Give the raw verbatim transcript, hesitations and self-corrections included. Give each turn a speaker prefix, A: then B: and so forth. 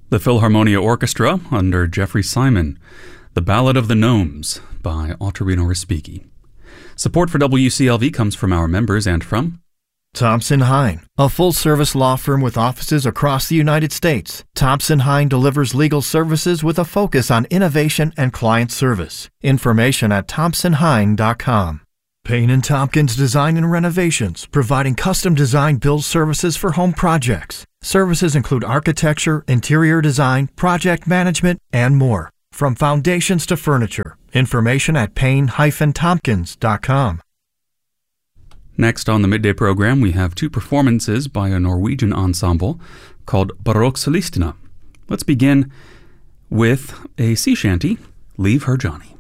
A: The Philharmonia Orchestra under Jeffrey Simon, The Ballad of the Gnomes by Ottorino Respighi. Support for W C L V comes from our members and from
B: Thompson Hine, a full-service law firm with offices across the United States. Thompson Hine delivers legal services with a focus on innovation and client service. Information at thompson hine dot com. Payne and Tompkins Design and Renovations, providing custom design build services for home projects. Services include architecture, interior design, project management, and more. From foundations to furniture. Information at payne dash tompkins dot com.
A: Next on the midday program, we have two performances by a Norwegian ensemble called Barokksolistina. Let's begin with a sea shanty, Leave Her Johnny.